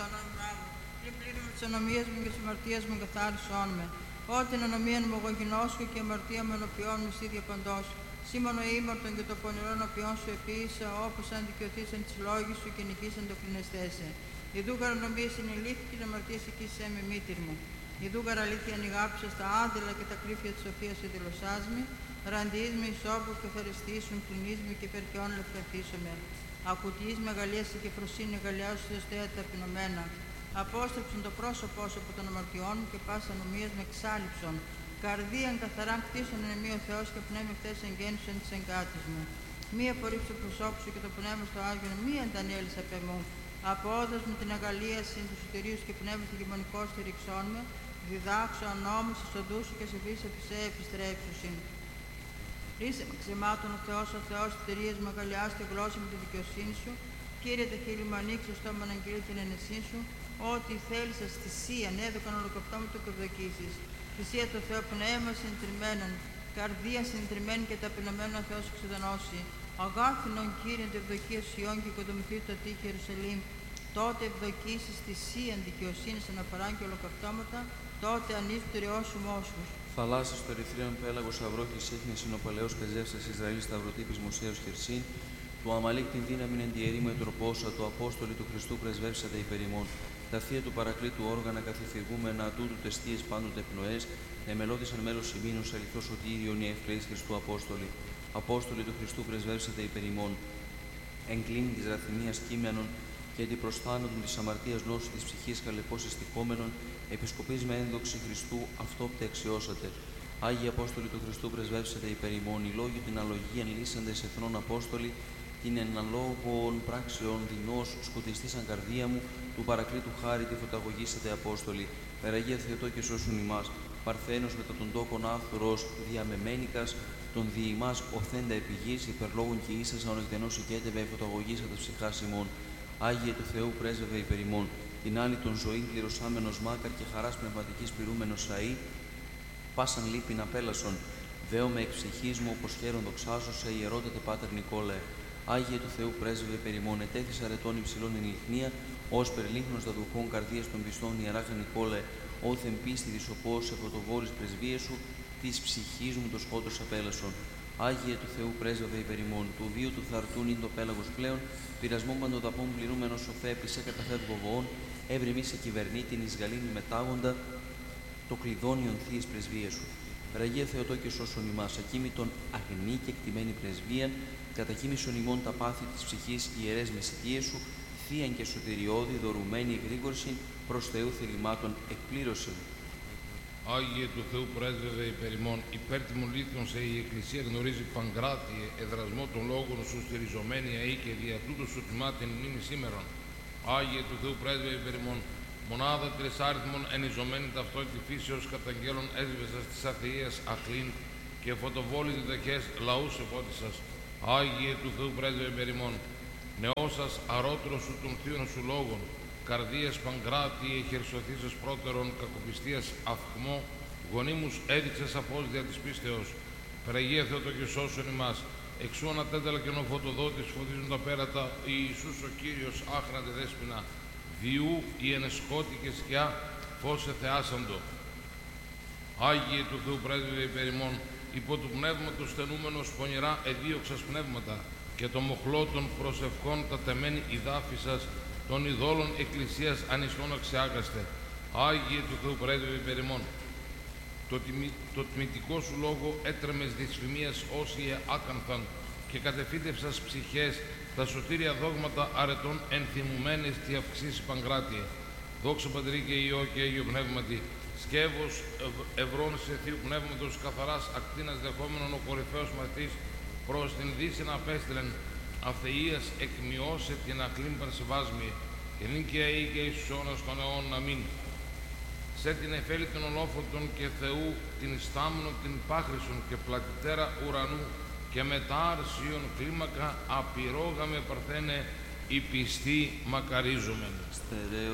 το όνομά μου. Πλην πλήρωμα της ανομίας μου και της αμαρτίας μου καθάρισόν με. Ό,τι την ανομία μου εγώ γινώσκω και η αμαρτία μου ενωπιών με σίδια παντός. Σήμωνο ήμαρτον και το πονηρό ενωπιών σου επίησα, όπως αν δικαιωθήσαν τις λόγοι σου και νικήσαν το κλινεστέσαι. Ιδού καρανομίας είναι ηλίθη και την αμαρτία οικήσέ με μήτυρ μου. Ιδού καραλήθεια ανηγάψα στα άδειλα και τα κρύφια της σοφίας εδηλωσάς με. Ραντιείς με ισόπου και ευχαριστήσουν, κλινείς με και περκαιών λευκαρθήσομαι. Ακουτιείς μεγαλείας και φροσύνη γαλιά σου θεστέα ταπεινωμένα. Απόστρεψον το πρόσωπό σου από των αμαρτιών μου και πάσα ανομίας με εξάλληψον. Καρδίαν καθαράν κτίσον εν εμεί ο Θεός και πνεύμα χθες εγγέννησον της εγκάτης μου. Μη απορρίψω το προσώπου σου και το πνεύμα στο Άγιον, μη αντανέλεις απ' εμού. Απόδος μου την αγαλίαση του σωτηρίου και πνεύμα τη γεμονικό στηριξών με. Διδάξω ανόμους εις οδούς σου και σε βίς επισέ επιστρέψουσιν. Ρίσε με ξεμάτων ο Θεός εταιρείες με αγκαλιάς τη γλώσσα με τη δικαιοσύνη σου. Κύριε, τα χείλη μου ανοίξω στο στόμα να αγγείλει την ενεσή σου. Ό,τι θέλησα θυσίαν έδωκαν ολοκαυτό μου το κευδοκίσεις. Θυσία το Θεό πνεύμα συντριμμένον, καρδία συντριμμένη και ταπεινωμένο ο Θεός εξεδονώσει. Αγάθινον Κύριε το ευδοκία Σιών και οικοδομηθεί το τείχη Ιερουσαλήμ. Τότε ευδοκίσεις θυσίαν δικαιοσύνης αναφοράν και ολοκαυτώματα, τότε ανήσου το ρεό σου μόσχους. Θαλάσσης το ερυθρέων πέλαγος αυρόχης ίχνης είναι ο παλαιός πεζεύσας Ισραήλ σταυροτύπης Μωσέως Χερσίν, του Αμαλίκ την δύναμη εν τη ιερή μετροπόσα, του Απόστολη του Χριστού πρεσβεύσατε υπερ ημών. Τα θεία του παρακλήτου όργανα καθηφηγούμενα τούτου τεστίες πάντοτε πνοές, εμελώδησαν μέλος ημίνους αληθώς ότι ίδιον οι ευκλεείς Χριστού Απόστολοι. Απόστολοι του Χριστού πρεσβεύσατε υπερ ημών. Εγκλίνη της ραθυμίας κείμενων και την προστάνωτον της αμαρτίας νόσου της ψυχής καλεπώς εστικόμενων, επισκοπής με ένδοξη Χριστού αυτόπτε αξιώσατε. Άγιοι Απόστολοι του Χριστού πρεσβεύσατε υπερ ημών. Οι λόγοι την αλογίαν λύσαντες εθνών Απόστολοι, την εναλόγων πράξεων δεινός σκοτιστήσαν καρδία μου, του παρακλήτου χάρη τη φωταγωγήσατε Απόστολοι. Περαγία Θεοτό και σώσουν ημάς, Παρθένος μετά τον τόκον άθουρος διαμεμένικας, τον διημάς οθέντα επιγής, υπερλόγων και ίσας ανοεκτενός οικέτευε φωταγωγήσατε ψυχάς ημών. Άγιε του Θεού πρέσβευε υπερ ημών. Την άλλη των ζωήν κληρωσάμενος μάκαρ και χαράς πνευματικής πυρούμενος αΐ, πάσαν λύπην απέλασον. Δέομαι εξ ψυχής μου, όπως χαίρον δοξάζω σε ιερότατε Πάτερ Νικόλαε. Άγιε του Θεού πρέσβευε περ ημών, ετέθης αρετών υψηλών εν λιχνία, ως περλίχνος τα δουχών καρδίας των πιστών ιεράρχα Νικόλαε, όθεν πίστη δισοπός σε πρωτοβόρης πρεσβείες σου, της ψυχής μου το σκότος απέλασον. Άγιε του Θεού πρέσβευε υπερ ημών, του βίου του θαρτούν ειν το πέλαγος πλέον, πειρασμόν παντοδαπών πληρούμενος ο Θέπης σε καταφεύγω βοών, έβρε σε κυβερνήτην εις γαλήνη μετάγοντα, το κλειδώνιον θείες πρεσβείες σου. Περαγία Θεοτό και σώσον ημάς, ακίμητον αγνή και εκτιμένη πρεσβείαν, κατακοίμησον ημών τα πάθη της ψυχής ιερές μεσητείες σου, θείαν και σωτηριώδη δωρουμένη εγρήγορσιν προς Θεού θελημάτων εκπλήρωσιν. Άγιε του Θεού πρέσβευε υπερ ημών, υπέρτιμον λίθων σε η Εκκλησία γνωρίζει Παγκράτιε, εδρασμό των λόγων σου στηριζομένη αή και δια τούτο σου τιμά την μνήμη σήμερον. Άγιε του Θεού πρέσβευε υπερ ημών, μονάδα τρισάριθμων ενιζωμένη ταυτότητα φύσεως καταγγέλων έσβεσας της αθείας αχλήν και φωτοβόλης διδαχές λαούς εφώτισας. Άγιε του Θεού πρέσβευε υπερ ημών, νεώσας αρώτρος σου των θείων σου λόγων, καρδίες Παγκράτιε, χερσοθήσες πρώτερον, κακοπιστίας αυχμό, γονίμους έδειξες αφώς δια της πίστεως. Περαγία Θεότο και σώσον ημάς, εξού ανατέταλα και νοφωτοδότης φωτίζουν τα πέρατα, Ιησούς ο Κύριος άχρατε δέσποινα, διού η ενεσχώτη και σκιά, φως εθεάσαντο. Άγιε του Θεού πρέσβευε υπερ ημών, υπό του πνεύματος στενούμενος πονηρά εδίωξας πνεύματα, και το μοχλό των προσευχών τα τεμένη ιδάφησας, των ειδόλων εκκλησίας ανιστών αξιάγαστε. Άγιε του Θεού πρέσβευε υπερ ημών. Το τιμητικό σου λόγο έτρεμες δυσφημίας όσοι άκανθαν και κατεφύτευσας ψυχές τα σωτήρια δόγματα αρετών ενθυμουμένες τι αυξήσει Παγκράτιε. Δόξα Πατρί και Υιό και Αγίο Πνεύματι, σκεύος ευρών σε θείου πνεύματος καθαράς ακτίνας δεχόμενον ο κορυφαίος μαθητής προς την δύσιν απέστειλεν αθείας εκμειώσε την ακλήν παρσεβάσμη και νυν και αεί και εις αιώνας των αιώνων. Αμήν. Σε την εφέλη των ολόφωτων και Θεού την στάμνο την πάχρησον και πλατητέρα ουρανού και μετά αρσίων κλίμακα απειρόγαμε παρθένε η πιστή μακαρίζομεν.